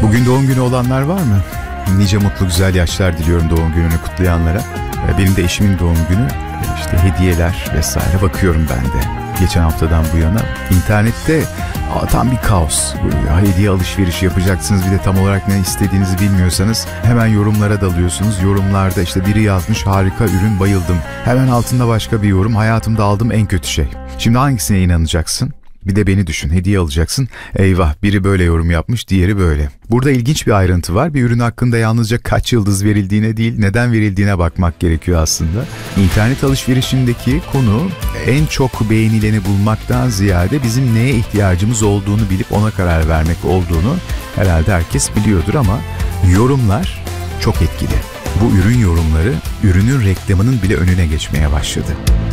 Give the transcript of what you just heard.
Bugün doğum günü olanlar var mı? Nice mutlu güzel yaşlar diliyorum doğum gününü kutlayanlara. Benim de eşimin doğum günü. İşte hediyeler vesaire bakıyorum ben de. Geçen haftadan bu yana internette tam bir kaos. Hediye alışverişi yapacaksınız, bir de tam olarak ne istediğinizi bilmiyorsanız hemen yorumlara dalıyorsunuz. Yorumlarda işte biri yazmış harika ürün, bayıldım. Hemen altında başka bir yorum, hayatımda aldığım en kötü şey. Şimdi hangisine inanacaksın? Bir de beni düşün, hediye alacaksın. Eyvah, biri böyle yorum yapmış, diğeri böyle. Burada ilginç bir ayrıntı var. Bir ürün hakkında yalnızca kaç yıldız verildiğine değil, neden verildiğine bakmak gerekiyor aslında. İnternet alışverişindeki konu en çok beğenileni bulmaktan ziyade bizim neye ihtiyacımız olduğunu bilip ona karar vermek olduğunu herhalde herkes biliyordur ama yorumlar çok etkili. Bu ürün yorumları ürünün reklamının bile önüne geçmeye başladı.